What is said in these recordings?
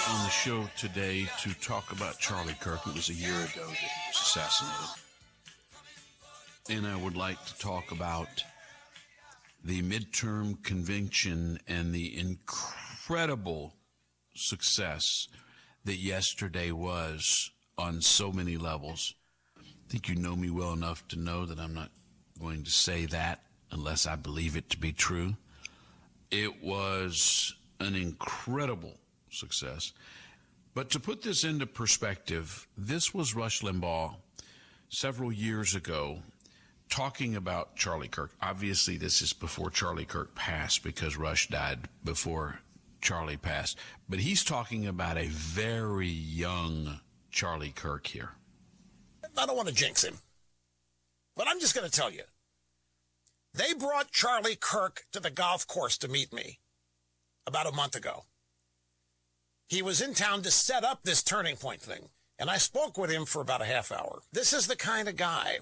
on the show today to talk about Charlie Kirk. It was a year ago that he was assassinated. And I would like to talk about the midterm convention and the incredible success that yesterday was on so many levels. I think you know me well enough to know that I'm not going to say that unless I believe it to be true. It was an incredible success. But to put this into perspective, this was Rush Limbaugh several years ago talking about Charlie Kirk. Obviously, this is before Charlie Kirk passed because Rush died before Charlie passed. But he's talking about a very young Charlie Kirk here. I don't want to jinx him, but I'm just going to tell you. They brought Charlie Kirk to the golf course to meet me about a month ago. He was in town to set up this Turning Point thing, and I spoke with him for about a half hour. This is the kind of guy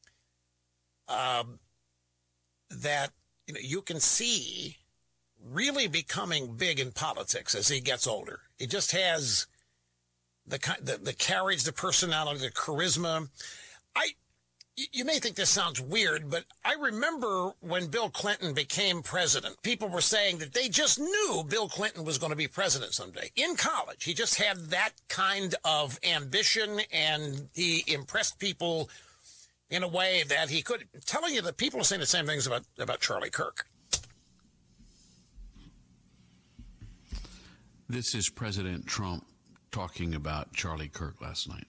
that you can see really becoming big in politics as he gets older. He just has the carriage, the personality, the charisma. You may think this sounds weird, but I remember when Bill Clinton became president, people were saying that they just knew Bill Clinton was going to be president someday. In college, he just had that kind of ambition, and he impressed people in a way that he could. I'm telling you that people are saying the same things about Charlie Kirk. This is President Trump talking about Charlie Kirk last night.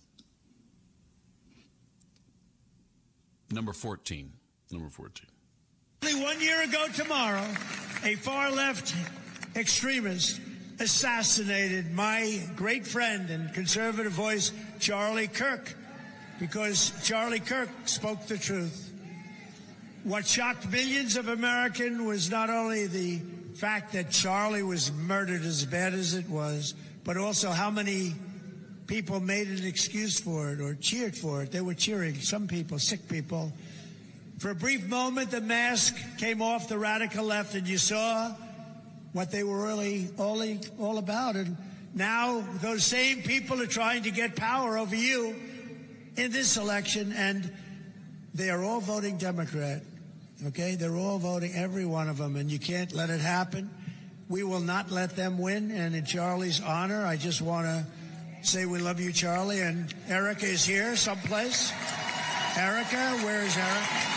Number 14. Only 1 year ago tomorrow, a far-left extremist assassinated my great friend and conservative voice, Charlie Kirk, because Charlie Kirk spoke the truth. What shocked millions of Americans was not only the fact that Charlie was murdered as bad as it was, but also how many people made an excuse for it or cheered for it. They were cheering, some people, sick people. For a brief moment, the mask came off the radical left, and you saw what they were really all about. And now those same people are trying to get power over you in this election, and they are all voting Democrat. Okay? They're all voting, every one of them, and you can't let it happen. We will not let them win, and in Charlie's honor, I just want to say we love you, Charlie, and Erica is here someplace. Erica, where is Erica?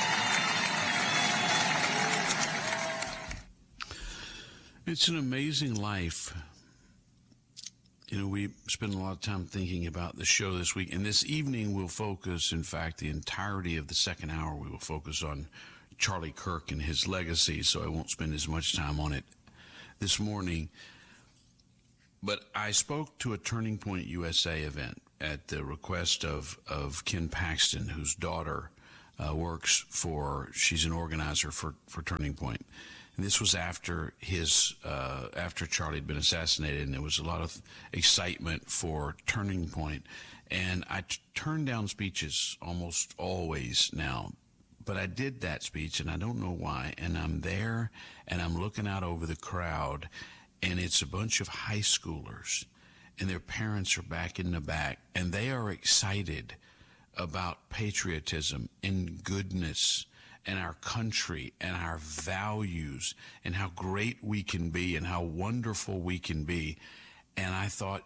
It's an amazing life. You know, we spend a lot of time thinking about the show this week, and this evening we'll focus, in fact, the entirety of the second hour, we will focus on Charlie Kirk and his legacy, so I won't spend as much time on it this morning. But I spoke to a Turning Point USA event at the request of Ken Paxton, whose daughter works she's an organizer for Turning Point. And this was after after Charlie had been assassinated, and there was a lot of excitement for Turning Point. And I turn down speeches almost always now, but I did that speech, and I don't know why. And I'm there, and I'm looking out over the crowd, and it's a bunch of high schoolers, and their parents are back in the back, and they are excited about patriotism and goodness and our country and our values and how great we can be and how wonderful we can be. And I thought,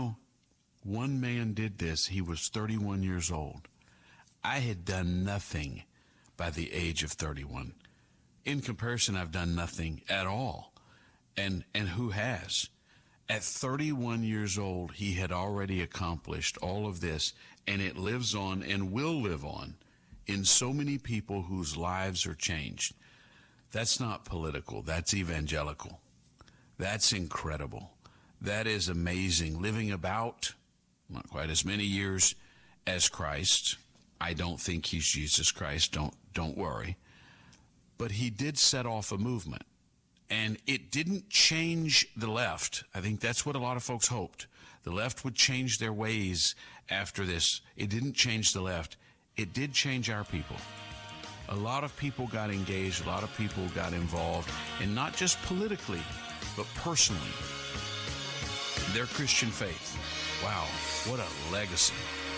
one man did this. He was 31 years old. I had done nothing by the age of 31. In comparison, I've done nothing at all. And who has? At 31 years old, he had already accomplished all of this, and it lives on and will live on in so many people whose lives are changed. That's not political. That's evangelical. That's incredible. That is amazing. Living about not quite as many years as Christ. I don't think he's Jesus Christ. Don't worry. But he did set off a movement. And it didn't change the left. I think that's what a lot of folks hoped. The left would change their ways after this. It didn't change the left. It did change our people. A lot of people got engaged. A lot of people got involved. And not just politically, but personally. their Christian faith. Wow, what a legacy.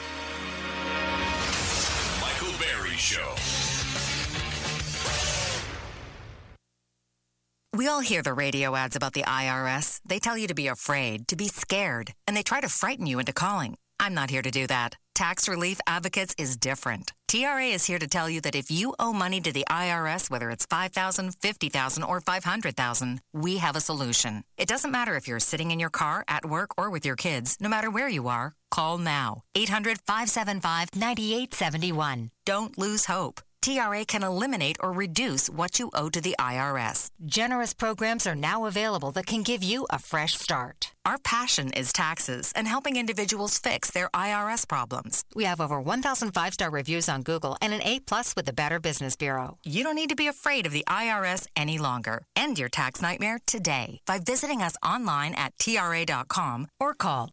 Michael Berry Show. We all hear the radio ads about the IRS. They tell you to be afraid, to be scared, and they try to frighten you into calling. I'm not here to do that. Tax Relief Advocates is different. TRA is here to tell you that if you owe money to the IRS, whether it's $5,000, $50,000, or $500,000, we have a solution. It doesn't matter if you're sitting in your car, at work, or with your kids. No matter where you are, call now. 800-575-9871. Don't lose hope. TRA can eliminate or reduce what you owe to the IRS. Generous programs are now available that can give you a fresh start. Our passion is taxes and helping individuals fix their IRS problems. We have over 1,000 5-star reviews on Google and an A+ with the Better Business Bureau. You don't need to be afraid of the IRS any longer. End your tax nightmare today by visiting us online at TRA.com or call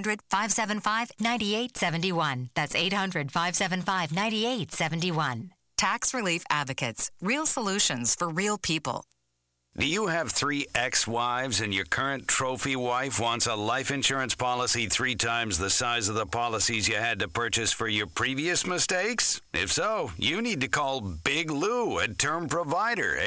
800-575-9871. That's 800-575-9871. Tax Relief Advocates. Real solutions for real people. Do you have 3 ex-wives and your current trophy wife wants a life insurance policy 3 times the size of the policies you had to purchase for your previous mistakes? If so, you need to call Big Lou at Term Provider,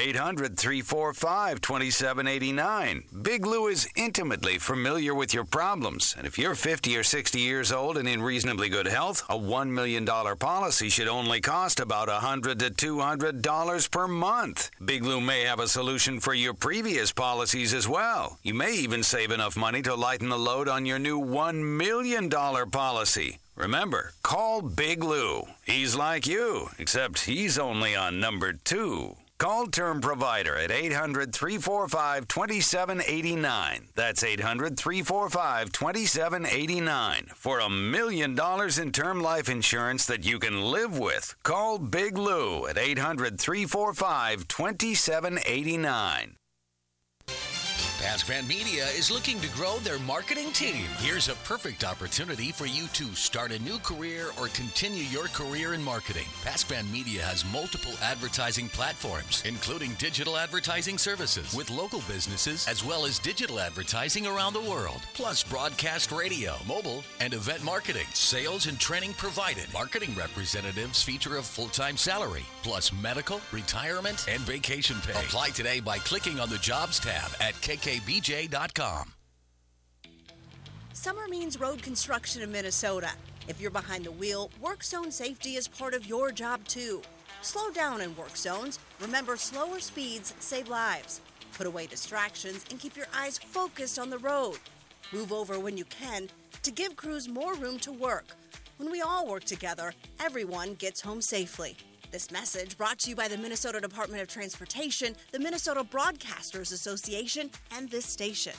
800-345-2789. Big Lou is intimately familiar with your problems, and if you're 50 or 60 years old and in reasonably good health, a $1 million policy should only cost about $100 to $200 per month. Big Lou may have a solution for your previous policies as well. You may even save enough money to lighten the load on your new $1 million policy. Remember, call Big Lou. He's like you, except he's only on number 2. Call Term Provider at 800-345-2789. That's 800-345-2789 for $1 million in term life insurance that you can live with. Call Big Lou at 800-345-2789. Pasquan Media is looking to grow their marketing team. Here's a perfect opportunity for you to start a new career or continue your career in marketing. Pasquan Media has multiple advertising platforms, including digital advertising services with local businesses, as well as digital advertising around the world, plus broadcast radio, mobile, and event marketing. Sales and training provided. Marketing representatives feature a full-time salary, plus medical, retirement, and vacation pay. Apply today by clicking on the Jobs tab at kkbj.com. Summer means road construction in Minnesota. If you're behind the wheel, work zone safety is part of your job too. Slow down in work zones. Remember, slower speeds save lives. Put away distractions and keep your eyes focused on the road. Move over when you can to give crews more room to work. When we all work together, everyone gets home safely. This message brought to you by the Minnesota Department of Transportation, the Minnesota Broadcasters Association, and this station.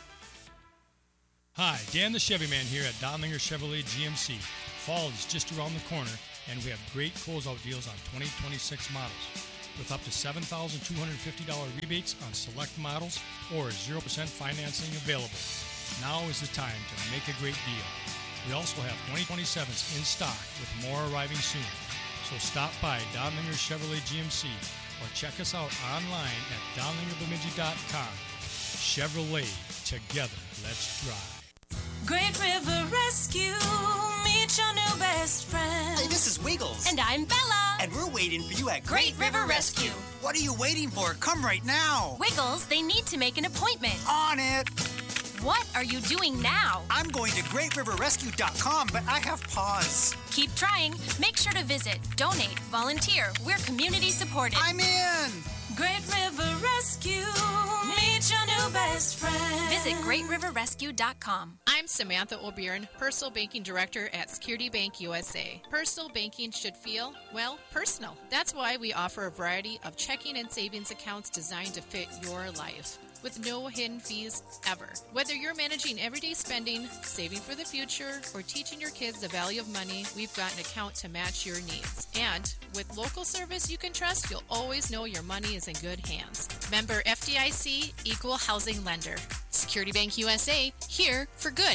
Hi, Dan the Chevy Man here at Donlinger Chevrolet GMC. Fall is just around the corner, and we have great closeout deals on 2026 models with up to $7,250 rebates on select models or 0% financing available. Now is the time to make a great deal. We also have 2027s in stock with more arriving soon. So stop by Donlinger Chevrolet GMC or check us out online at donlingerbemidji.com. Chevrolet, together, let's drive. Great River Rescue, meet your new best friend. Hey, this is Wiggles. And I'm Bella. And we're waiting for you at Great River Rescue. What are you waiting for? Come right now. Wiggles, they need to make an appointment. On it. What are you doing now? I'm going to greatriverrescue.com, but I have pause. Keep trying. Make sure to visit, donate, volunteer. We're community supported. I'm in. Great River Rescue. Meet your new best friend. Visit greatriverrescue.com. I'm Samantha O'Byrne, Personal Banking Director at Security Bank USA. Personal banking should feel, well, personal. That's why we offer a variety of checking and savings accounts designed to fit your life, with no hidden fees ever. Whether you're managing everyday spending, saving for the future, or teaching your kids the value of money, we've got an account to match your needs. And with local service you can trust, you'll always know your money is in good hands. Member FDIC, Equal Housing Lender. Security Bank USA, here for good.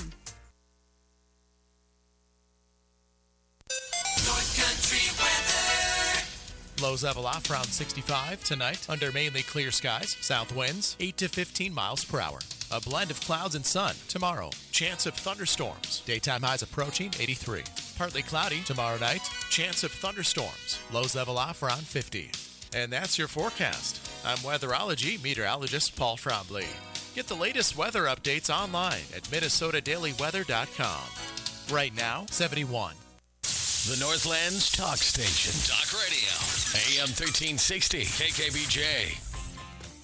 North Country weather. Lows level off around 65 tonight under mainly clear skies. South winds 8 to 15 miles per hour. A blend of clouds and sun tomorrow. Chance of thunderstorms. Daytime highs approaching 83. Partly cloudy tomorrow night. Chance of thunderstorms. Lows level off around 50. And that's your forecast. I'm weatherology meteorologist Paul Trombley. Get the latest weather updates online at minnesotadailyweather.com. Right now, 71. The Northland's talk station. Talk radio. AM 1360. KKBJ.